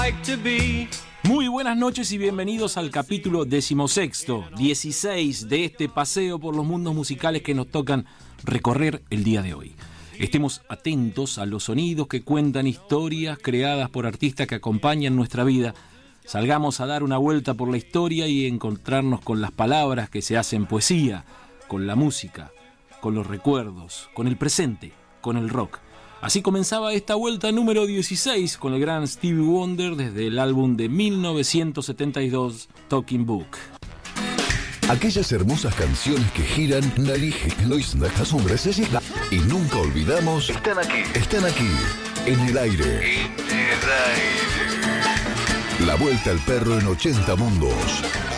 Muy buenas noches y bienvenidos al capítulo 16 de este paseo por los mundos musicales que nos tocan recorrer el día de hoy. Estemos atentos a los sonidos que cuentan historias creadas por artistas que acompañan nuestra vida. Salgamos a dar una vuelta por la historia y encontrarnos con las palabras que se hacen poesía, con la música, con los recuerdos, con el presente, con el rock. Así comenzaba esta vuelta número 16 con el gran Stevie Wonder desde el álbum de 1972, Talking Book. Aquellas hermosas canciones que giran, nuestras sombras y nunca olvidamos, están aquí, en el aire. La vuelta al perro en 80 mundos.